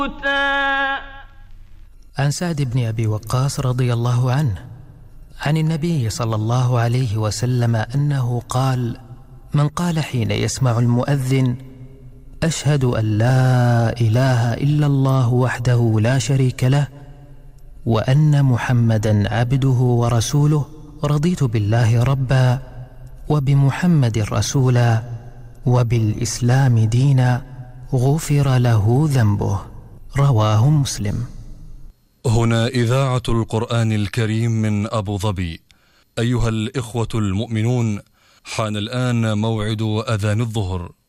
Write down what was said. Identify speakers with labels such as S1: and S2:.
S1: عن سعد بن أبي وقاص رضي الله عنه عن النبي صلى الله عليه وسلم أنه قال: من قال حين يسمع المؤذن: أشهد أن لا إله إلا الله وحده لا شريك له وأن محمدا عبده ورسوله، رضيت بالله ربا وبمحمد رسولا وبالإسلام دينا، غفر له ذنبه. رواه مسلم.
S2: هنا إذاعة القرآن الكريم من أبو ظبي. أيها الإخوة المؤمنون، حان الآن موعد أذان الظهر.